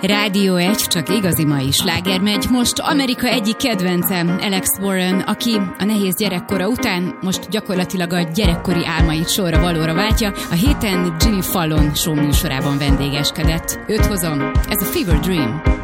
Rádió 1, csak igazi mai sláger megy. Most Amerika egyik kedvencem, Alex Warren, aki a nehéz gyerekkora után most gyakorlatilag a gyerekkori álmait sorra valóra váltja. A héten Jimmy Fallon show műsorában vendégeskedett. Őt hozom, ez a Fever Dream.